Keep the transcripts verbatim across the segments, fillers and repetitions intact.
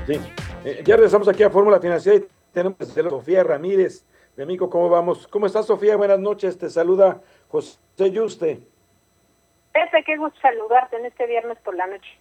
Sí. Eh, ya regresamos aquí a Fórmula Financiera y tenemos a Sofía Ramírez de Mico. ¿Cómo vamos? ¿Cómo estás, Sofía? Buenas noches. Te saluda José Yuste. Pepe, qué gusto saludarte en este viernes por la noche.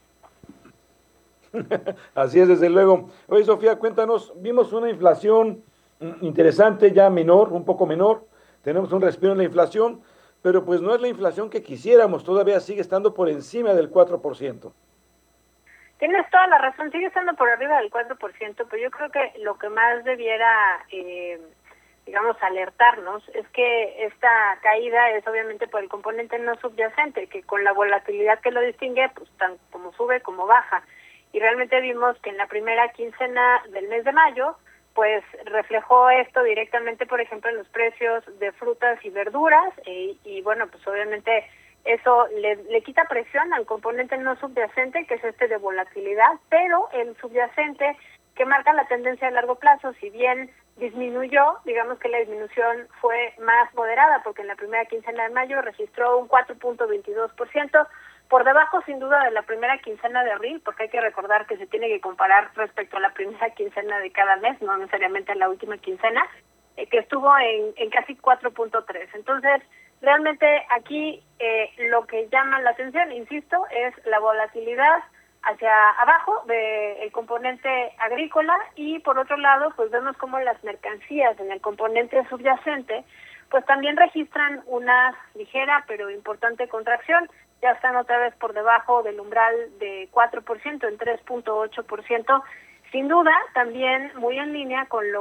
Así es, desde luego. Oye, Sofía, cuéntanos, vimos una inflación mm, interesante, ya menor, un poco menor. Tenemos un respiro en la inflación, pero pues no es la inflación que quisiéramos, todavía sigue estando por encima del cuatro por ciento. Tienes toda la razón, sigue estando por arriba del cuatro por ciento, pero yo creo que lo que más debiera, eh, digamos, alertarnos es que esta caída es obviamente por el componente no subyacente, que con la volatilidad que lo distingue, pues tan como sube como baja. Y realmente vimos que en la primera quincena del mes de mayo, pues reflejó esto directamente, por ejemplo, en los precios de frutas y verduras, eh, y bueno, pues obviamente eso le, le quita presión al componente no subyacente, que es este de volatilidad, pero el subyacente que marca la tendencia a largo plazo, si bien disminuyó, digamos que la disminución fue más moderada, porque en la primera quincena de mayo registró un cuatro punto veintidós por ciento, por debajo sin duda de la primera quincena de abril, porque hay que recordar que se tiene que comparar respecto a la primera quincena de cada mes, no necesariamente a la última quincena, eh, que estuvo en, en casi cuatro punto tres. Entonces, realmente aquí eh, lo que llama la atención, insisto, es la volatilidad hacia abajo del componente agrícola, y por otro lado, pues vemos como las mercancías en el componente subyacente, pues también registran una ligera pero importante contracción. Ya están otra vez por debajo del umbral de cuatro por ciento, en tres punto ocho por ciento. Sin duda, también muy en línea con lo